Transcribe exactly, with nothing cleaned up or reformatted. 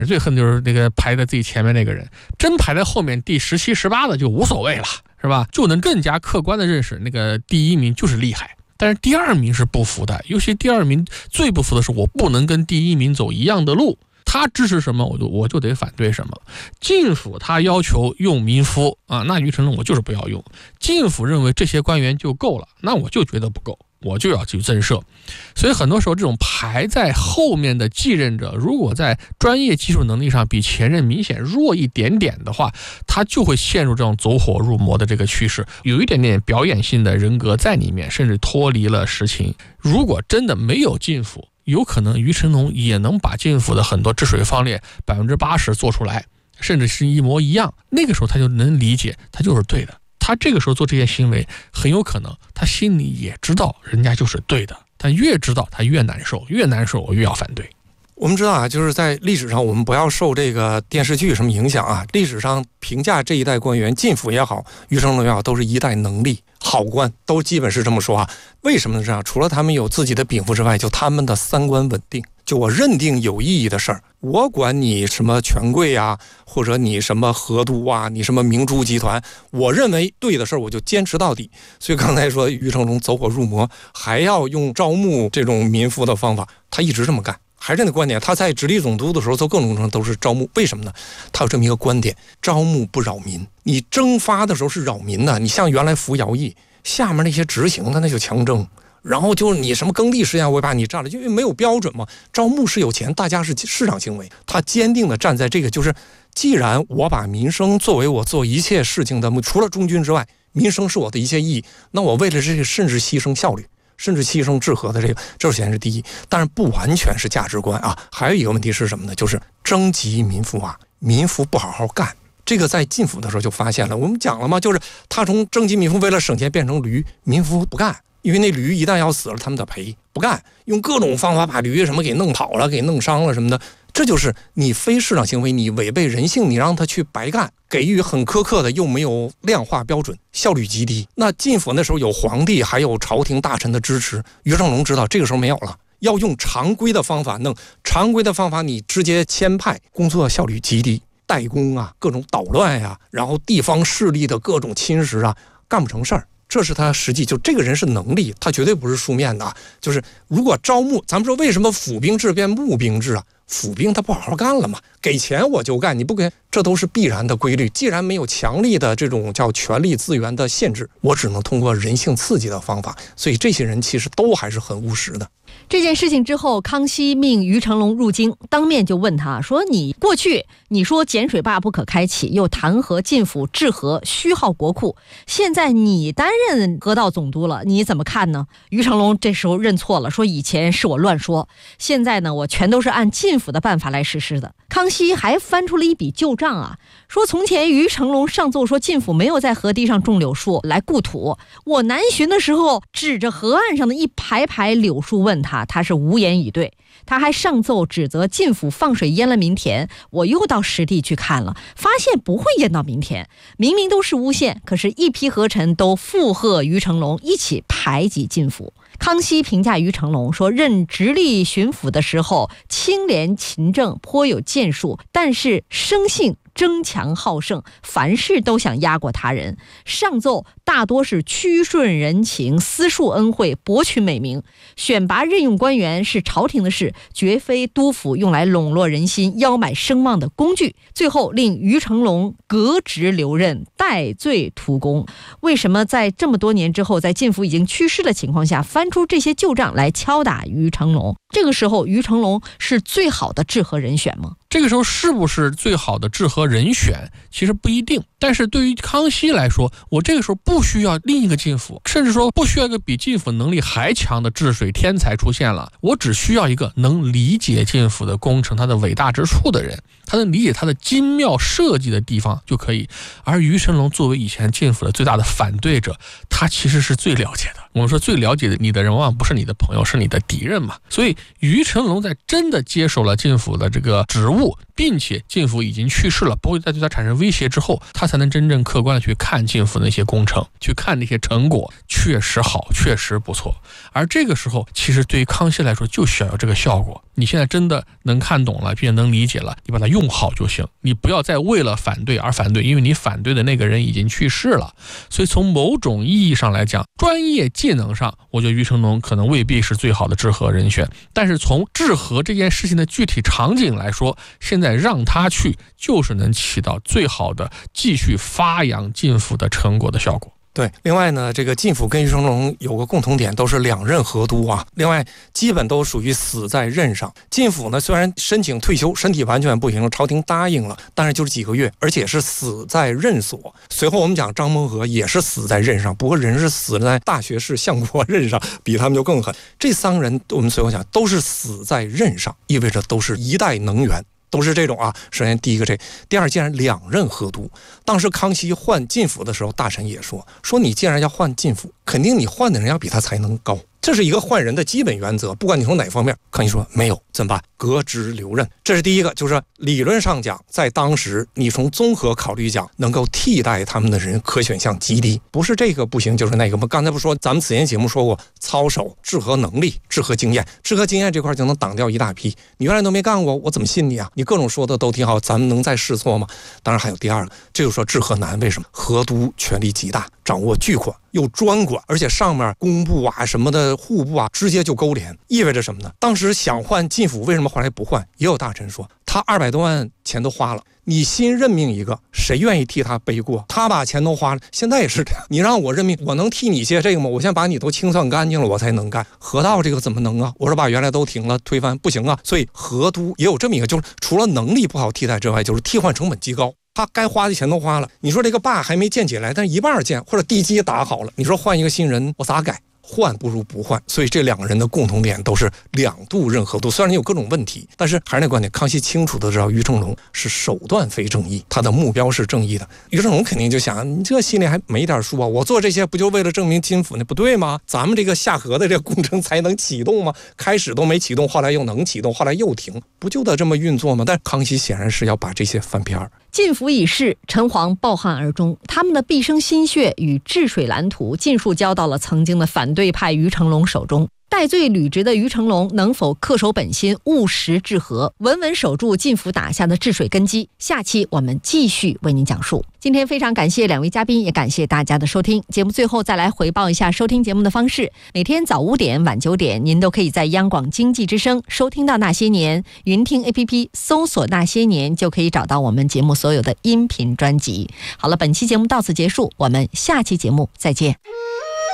最恨就是那个排在自己前面那个人，真排在后面第十七、十八的就无所谓了，是吧？就能更加客观的认识那个第一名就是厉害。但是第二名是不服的，尤其第二名最不服的是我不能跟第一名走一样的路，他支持什么我就我就得反对什么。晋府他要求用民夫啊，那于成龙我就是不要用。晋府认为这些官员就够了，那我就觉得不够，我就要去增设。所以很多时候这种排在后面的继任者，如果在专业技术能力上比前任明显弱一点点的话，他就会陷入这种走火入魔的这个趋势，有一点点表演性的人格在里面，甚至脱离了实情。如果真的没有晋府，有可能于成龙也能把晋府的很多治水方略百分之八十做出来，甚至是一模一样，那个时候他就能理解他就是对的。他这个时候做这些行为，很有可能他心里也知道人家就是对的，但越知道他越难受，越难受我越要反对。 我们知道啊，就是在历史上我们不要受这个电视剧什么影响啊，历史上评价这一代官员，晋府也好，于成龙也好，都是一代能力好官，都基本是这么说啊。为什么呢？这样，除了他们有自己的禀赋之外，就他们的三观稳定。就我认定有意义的事儿，我管你什么权贵啊，或者你什么河都啊，你什么明珠集团，我认为对的事儿我就坚持到底。所以刚才说于成龙走火入魔，还要用招募这种民夫的方法，他一直这么干。还是那观点，他在直隶总督的时候做各种工程都是招募，为什么呢？他有这么一个观点，招募不扰民。你征发的时候是扰民的，你像原来服徭役，下面那些执行的那就强征，然后就是你什么耕地实验我把你占了，因为没有标准嘛。招募是有钱，大家是市场行为，他坚定的站在这个，就是既然我把民生作为我做一切事情的目的，除了忠君之外，民生是我的一切意义，那我为了这个甚至牺牲效率，甚至牺牲治和的这个，这显然是第一，但是不完全是价值观啊。还有一个问题是什么呢？就是征集民夫啊，民夫不好好干。这个在晋府的时候就发现了，我们讲了嘛，就是他从征集民夫为了省钱变成驴，民夫不干，因为那驴一旦要死了，他们得赔，不干，用各种方法把驴什么给弄跑了，给弄伤了什么的。这就是你非市场行为，你违背人性，你让他去白干，给予很苛刻的又没有量化标准，效率极低。那晋府那时候有皇帝还有朝廷大臣的支持，于成龙知道这个时候没有了，要用常规的方法弄，常规的方法你直接签派，工作效率极低，代工啊，各种捣乱呀、啊，然后地方势力的各种侵蚀啊，干不成事儿。这是他实际，就这个人是能力，他绝对不是书面的。就是如果招募，咱们说为什么府兵制变募兵制啊？府兵他不好好干了嘛，给钱我就干，你不给，这都是必然的规律。既然没有强力的这种叫权力资源的限制，我只能通过人性刺激的方法，所以这些人其实都还是很务实的。 这件事情之后，康熙命于成龙入京，当面就问他说，你过去你说碱水坝不可开启，又弹劾晋府治河虚耗国库，现在你担任河道总督了，你怎么看呢？于成龙这时候认错了，说以前是我乱说，现在呢我全都是按晋府的办法来实施的。康熙还翻出了一笔旧账啊，说从前于成龙上奏说晋府没有在河堤上种柳树来固土，我南巡的时候指着河岸上的一排排柳树问他，他是无言以对。他还上奏指责晋府放水淹了民田，我又到实地去看了，发现不会淹到民田，明明都是诬陷，可是一批河臣都附和于成龙，一起排挤晋府。康熙评价于成龙说，任直隶巡抚的时候清廉勤政，颇有建树，但是生性争强好胜，凡事都想压过他人，上奏大多是屈顺人情，私树恩惠，博取美名。选拔任用官员是朝廷的事，绝非督府用来笼络人心、邀买声望的工具。最后令于成龙革职留任，戴罪图功。为什么在这么多年之后，在晋府已经去世的情况下，翻出这些旧账来敲打于成龙？这个时候于成龙是最好的治河人选吗？ 这个时候是不是最好的治河人选其实不一定，但是对于康熙来说，我这个时候不需要另一个晋府，甚至说不需要一个比晋府能力还强的治水天才出现了，我只需要一个能理解晋府的工程它的伟大之处的人，他能理解它的精妙设计的地方就可以。而于成龙作为以前晋府的最大的反对者，他其实是最了解的。我们说最了解的你的人往往不是你的朋友，是你的敌人嘛。所以于成龙在真的接手了晋府的这个职务，并且晋府已经去世了，不会再对他产生威胁之后，他才能真正客观的去看晋府那些工程，去看那些成果，确实好，确实不错。而这个时候其实对于康熙来说就需要有这个效果，你现在真的能看懂了并且能理解了，你把它用好就行，你不要再为了反对而反对，因为你反对的那个人已经去世了。所以从某种意义上来讲，专业技能上我觉得于成龙可能未必是最好的治和人选，但是从治和这件事情的具体场景来说，现在让他去就是能起到最好的继续发扬晋府的成果的效果。 对，另外呢，这个晋府跟于成龙有个共同点，都是两任河督啊。另外，基本都属于死在任上。晋府呢，虽然申请退休，身体完全不行了，朝廷答应了，但是就是几个月，而且是死在任所。随后我们讲张蒙和也是死在任上，不过人是死在大学士相国任上，比他们就更狠。这三个人我们随后讲都是死在任上，意味着都是一代能员。都是这种啊。首先第一个这，第二，既然两任河督，当时康熙换晋府的时候，大臣也说说你既然要换晋府，肯定你换的人要比他才能高，这是一个换人的基本原则，不管你从哪方面。康熙说没有，怎么办？革职留任。这是第一个，就是理论上讲，在当时你从综合考虑讲，能够替代他们的人可选项极低，不是这个不行就是那个。我们刚才不说，咱们此前节目说过，操守、治和能力、治和经验，治和经验这块就能挡掉一大批。你原来都没干过，我怎么信你啊？你各种说的都挺好，咱们能再试错吗？当然还有第二个，这就说治和难，为什么？河督权力极大，掌握巨款，又专管，而且上面工部啊什么的户部啊直接就勾连，意味着什么呢？当时想换晋府，为什么后来不换？也有大臣说他二百多万钱都花了，你新任命一个，谁愿意替他背锅？他把钱都花了，现在也是这样，你让我任命，我能替你接这个吗？我先把你都清算干净了，我才能干。河道这个怎么能啊？我说把原来都停了，推翻不行啊。所以河督也有这么一个，就是除了能力不好替代之外，就是替换成本极高。他该花的钱都花了，你说这个坝还没建起来，但是一半建或者地基打好了，你说换一个新人我咋改？换不如不换。所以这两个人的共同点都是两度任河督，虽然有各种问题，但是还是那观点，康熙清楚的知道于成龙是手段非正义，他的目标是正义的。于成龙肯定就想，你这心里还没点数啊？我做这些不就为了证明金府那不对吗？咱们这个下河的这个工程才能启动吗？开始都没启动，后来又能启动，后来又停，不就得这么运作吗？但康熙显然是要把这些翻篇儿。 晋府已逝，陈皇抱憾而终，他们的毕生心血与治水蓝图尽数交到了曾经的反对派于成龙手中。戴罪履职的于成龙能否恪守本心，务实治和，稳稳守住晋府打下的治水根基？下期我们继续为您讲述。今天非常感谢两位嘉宾，也感谢大家的收听。节目最后再来回报一下收听节目的方式：每天早五点、晚九点，您都可以在央广经济之声收听到那些年，云听 A P P 搜索那些年，就可以找到我们节目所有的音频专辑。好了，本期节目到此结束，我们下期节目再见。